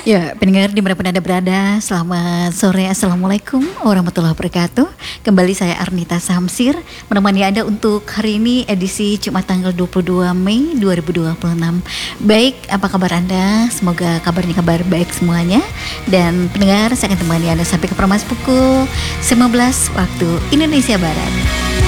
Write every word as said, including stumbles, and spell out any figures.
Ya, pendengar dimanapun Anda berada, selamat sore, Assalamualaikum warahmatullahi wabarakatuh. Kembali saya Arnita Samsir, menemani Anda untuk hari ini edisi Jumat tanggal dua puluh dua Mei dua ribu dua puluh enam. Baik, apa kabar Anda? Semoga kabarnya kabar baik semuanya. Dan pendengar, saya akan temani Anda sampai ke permas pukul sembilan belas waktu Indonesia Barat.